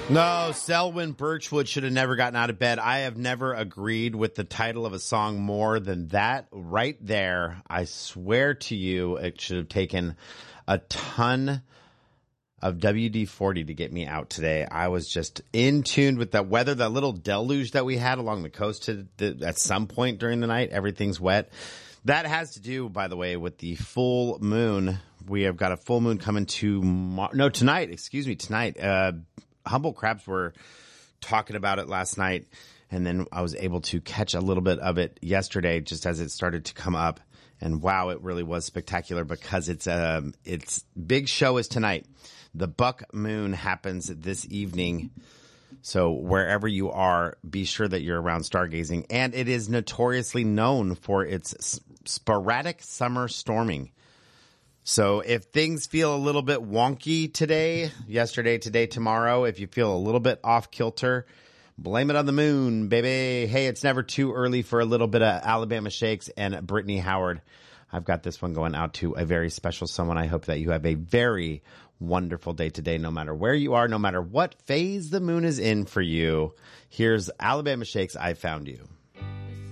No, Selwyn Birchwood should have never gotten out of bed. I have never agreed with the title of a song more than that right there. I swear to you, it should have taken a ton of WD-40 to get me out today. I was just in tune with that weather, that little deluge that we had along the coast at some point during the night. Everything's wet. That has to do, by the way, with the full moon. We have got a full moon coming tonight. Humble Crabs were talking about it last night, and then I was able to catch a little bit of it yesterday just as it started to come up. And wow, it really was spectacular because its big show is tonight. The Buck Moon happens this evening. So wherever you are, be sure that you're around stargazing. And it is notoriously known for its sporadic summer storming. So if things feel a little bit wonky today, yesterday, today, tomorrow, if you feel a little bit off kilter, blame it on the moon, baby. Hey, it's never too early for a little bit of Alabama Shakes and Brittany Howard. I've got this one going out to a very special someone. I hope that you have a very wonderful day today, no matter where you are, no matter what phase the moon is in for you. Here's Alabama Shakes, I Found You.